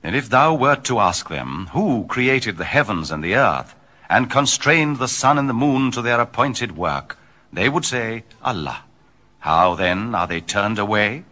And if thou wert to ask them, who created the heavens and the earth, and constrained the sun and the moon to their appointed work, they would say, Allah. How then are they turned away?